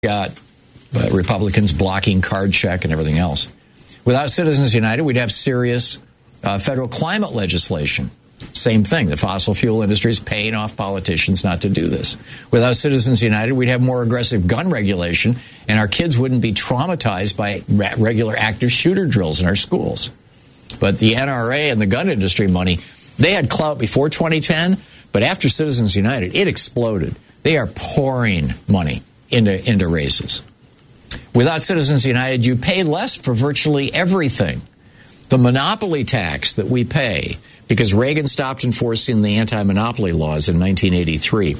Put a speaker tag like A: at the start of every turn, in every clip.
A: got Republicans blocking card check and everything else. Without Citizens United, we'd have serious federal climate legislation. Same thing. The fossil fuel industry is paying off politicians not to do this. Without Citizens United, we'd have more aggressive gun regulation, and our kids wouldn't be traumatized by regular active shooter drills in our schools. But the NRA and the gun industry money, they had clout before 2010, but after Citizens United, it exploded. They are pouring money into races. Without Citizens United, you pay less for virtually everything. The monopoly tax that we pay, because Reagan stopped enforcing the anti-monopoly laws in 1983,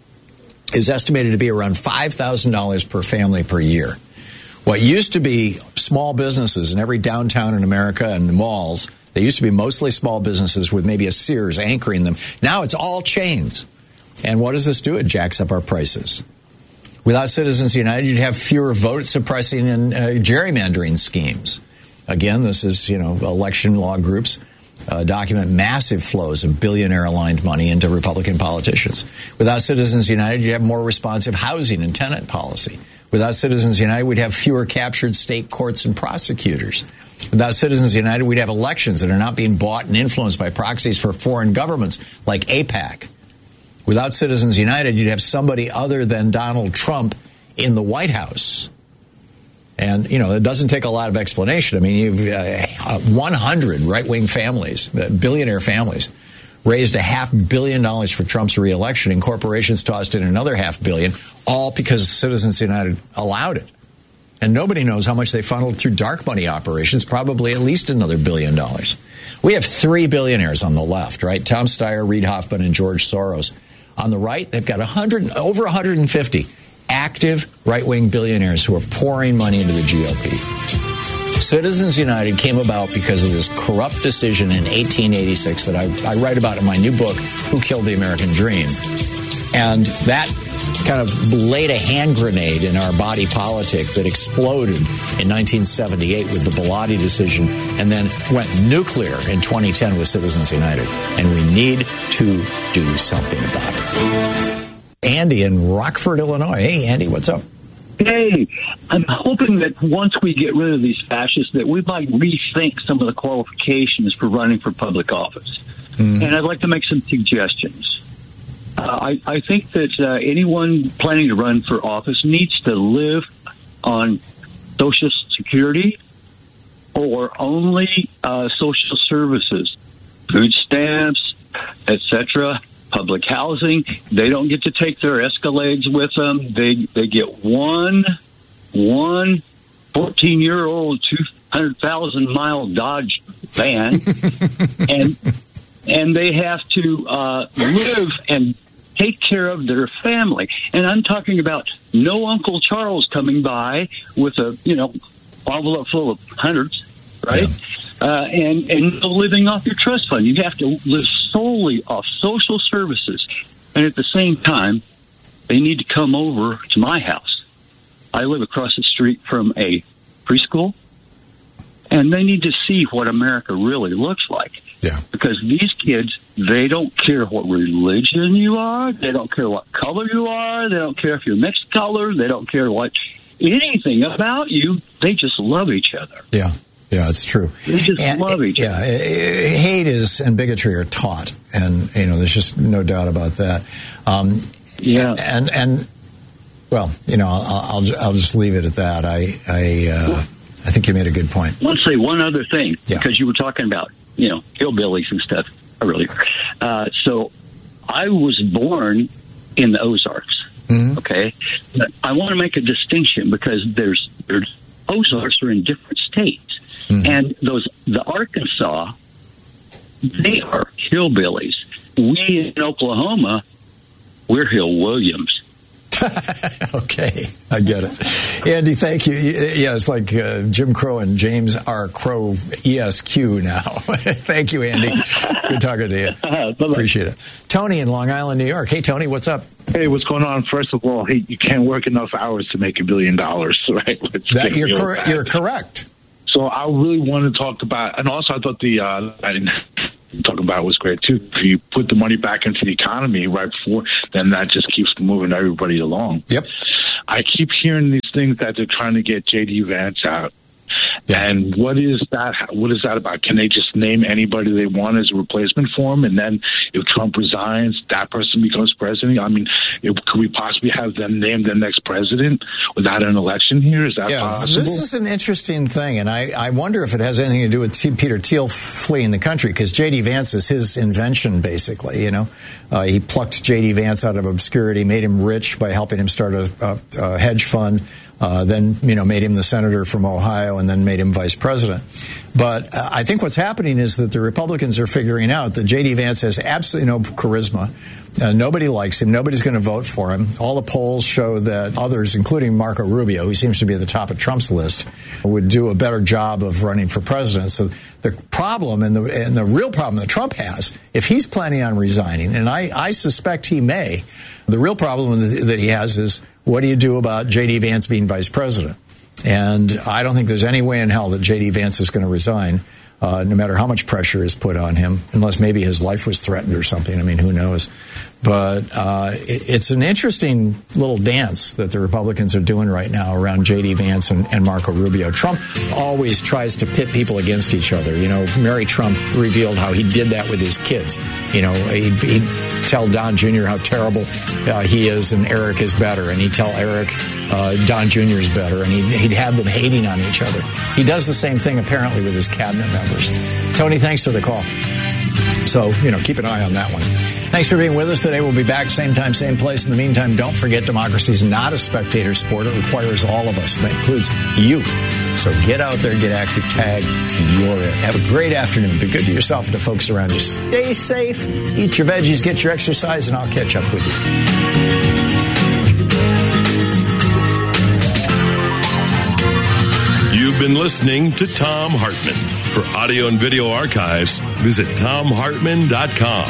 A: is estimated to be around $5,000 per family per year. What used to be small businesses in every downtown in America and malls, they used to be mostly small businesses with maybe a Sears anchoring them. Now it's all chains. And what does this do? It jacks up our prices. Without Citizens United, you'd have fewer vote suppressing and gerrymandering schemes. Again, this is, election law groups document massive flows of billionaire-aligned money into Republican politicians. Without Citizens United, you'd have more responsive housing and tenant policy. Without Citizens United, we'd have fewer captured state courts and prosecutors. Without Citizens United, we'd have elections that are not being bought and influenced by proxies for foreign governments like AIPAC. Without Citizens United, you'd have somebody other than Donald Trump in the White House. And, it doesn't take a lot of explanation. I mean, you've 100 right-wing families, billionaire families, raised $500 million for Trump's reelection, and corporations tossed in another $500 million, all because Citizens United allowed it. And nobody knows how much they funneled through dark money operations, probably at least another $1 billion. We have 3 billionaires on the left, right? Tom Steyer, Reid Hoffman, and George Soros. On the right, they've got over 150 active right-wing billionaires who are pouring money into the GOP. Citizens United came about because of this corrupt decision in 1886 that I write about in my new book, Who Killed the American Dream. And that kind of laid a hand grenade in our body politic that exploded in 1978 with the Bellotti decision and then went nuclear in 2010 with Citizens United. And we need to do something about it. Andy in Rockford, Illinois. Hey, Andy, what's up?
B: Hey, I'm hoping that once we get rid of these fascists, that we might rethink some of the qualifications for running for public office. And I'd like to make some suggestions. I think that anyone planning to run for office needs to live on Social Security or only social services, food stamps, etc., public housing. They don't get to take their Escalades with them. They get one 14-year-old 200,000-mile Dodge van, and they have to live and take care of their family. And I'm talking about no Uncle Charles coming by with a envelope full of hundreds, right? Yeah. And living off your trust fund. You have to live solely off social services. And at the same time, they need to come over to my house. I live across the street from a preschool, and they need to see what America really looks like.
A: Yeah.
B: Because these kids, they don't care what religion you are. They don't care what color you are. They don't care if you're mixed color. They don't care anything about you. They just love each other.
A: Yeah. Yeah, it's true.
B: They just love each other.
A: Hate and bigotry are taught, and there's just no doubt about that. I'll just leave it at that. I think you made a good point.
B: I want to say one other thing, because you were talking about hillbillies and stuff earlier. So I was born in the Ozarks. Mm-hmm. Okay, but I want to make a distinction because there's Ozarks are in different states. Mm-hmm. And the Arkansas, they are hillbillies. We in Oklahoma, we're Hill Williams.
A: Okay, I get it. Andy, thank you. Yeah, it's like Jim Crow and James R. Crow ESQ now. Thank you, Andy. Good talking to you. Appreciate it. Tony in Long Island, New York. Hey, Tony, what's up?
C: Hey, what's going on? First of all, you can't work enough hours to make $1 billion, right?
A: You're correct.
C: So I really want to talk about, and also I thought talking about was great too. If you put the money back into the economy right before, then that just keeps moving everybody along.
A: Yep.
C: I keep hearing these things that they're trying to get J.D. Vance out.
A: Yeah.
C: And what is that? What is that about? Can they just name anybody they want as a replacement for him? And then if Trump resigns, that person becomes president? I mean, could we possibly have them name the next president without an election here? Is that possible?
A: This is an interesting thing, and I wonder if it has anything to do with Peter Thiel fleeing the country, because J.D. Vance is his invention, basically. He plucked J.D. Vance out of obscurity, made him rich by helping him start a hedge fund. Then made him the senator from Ohio, and then made him vice president. But I think what's happening is that the Republicans are figuring out that J.D. Vance has absolutely no charisma. Nobody likes him. Nobody's going to vote for him. All the polls show that others, including Marco Rubio, who seems to be at the top of Trump's list, would do a better job of running for president. So the problem and the real problem that Trump has, if he's planning on resigning, and I suspect he may, the real problem that he has is, what do you do about J.D. Vance being vice president? And I don't think there's any way in hell that J.D. Vance is going to resign, no matter how much pressure is put on him, unless maybe his life was threatened or something. I mean, who knows? But it's an interesting little dance that the Republicans are doing right now around J.D. Vance and Marco Rubio. Trump always tries to pit people against each other. Mary Trump revealed how he did that with his kids. He'd tell Don Jr. how terrible he is and Eric is better, and he'd tell Eric Don Jr. is better, and he'd have them hating on each other. He does the same thing apparently with his cabinet members. Tony, thanks for the call. So, keep an eye on that one. Thanks for being with us today. We'll be back same time, same place. In the meantime, don't forget democracy is not a spectator sport. It requires all of us. That includes you. So get out there, get active, tag, you're it. Have a great afternoon. Be good to yourself and the folks around you. Stay safe, eat your veggies, get your exercise, and I'll catch up with you.
D: You've been listening to Thom Hartmann. For audio and video archives, visit ThomHartmann.com.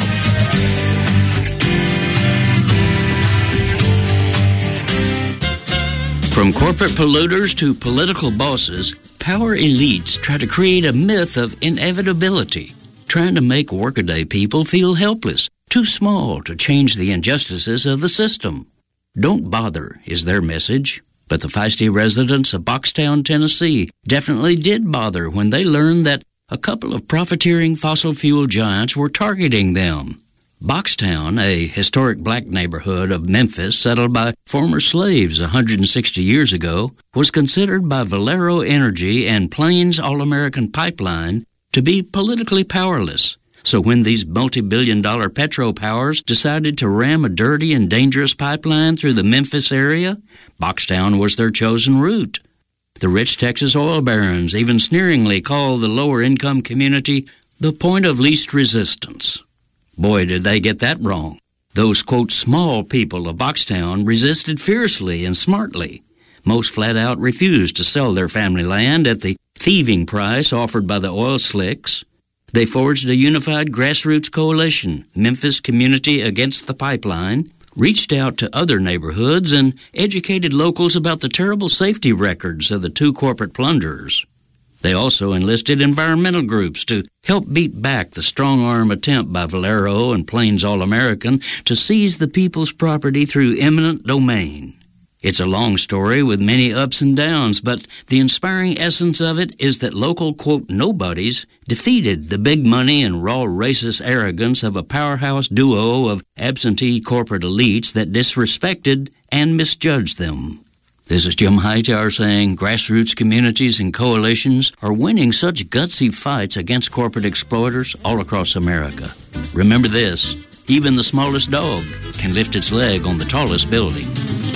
E: From corporate polluters to political bosses, power elites try to create a myth of inevitability, trying to make workaday people feel helpless, too small to change the injustices of the system. Don't bother is their message. But the feisty residents of Boxtown, Tennessee, definitely did bother when they learned that a couple of profiteering fossil fuel giants were targeting them. Boxtown, a historic black neighborhood of Memphis settled by former slaves 160 years ago, was considered by Valero Energy and Plains All-American Pipeline to be politically powerless. So when these multi-billion-dollar petro-powers decided to ram a dirty and dangerous pipeline through the Memphis area, Boxtown was their chosen route. The rich Texas oil barons even sneeringly called the lower-income community the point of least resistance. Boy, did they get that wrong. Those, quote, small people of Boxtown resisted fiercely and smartly. Most flat out refused to sell their family land at the thieving price offered by the oil slicks. They forged a unified grassroots coalition, Memphis Community Against the Pipeline, reached out to other neighborhoods and educated locals about the terrible safety records of the two corporate plunderers. They also enlisted environmental groups to help beat back the strong-arm attempt by Valero and Plains All-American to seize the people's property through eminent domain. It's a long story with many ups and downs, but the inspiring essence of it is that local, quote, nobodies defeated the big money and raw racist arrogance of a powerhouse duo of absentee corporate elites that disrespected and misjudged them. This is Jim Hightower saying grassroots communities and coalitions are winning such gutsy fights against corporate exploiters all across America. Remember this, even the smallest dog can lift its leg on the tallest building.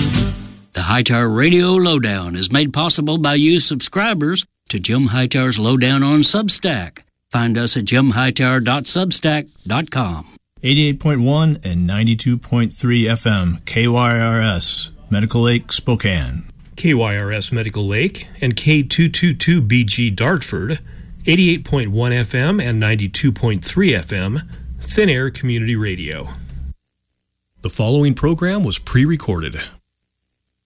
E: The Hightower Radio Lowdown is made possible by you subscribers to Jim Hightower's Lowdown on Substack. Find us at jimhightower.substack.com.
F: 88.1 and 92.3 FM, KYRS, Medical Lake, Spokane.
G: KYRS Medical Lake and K222BG Dartford, 88.1 FM and 92.3 FM, Thin Air Community Radio.
H: The following program was pre-recorded.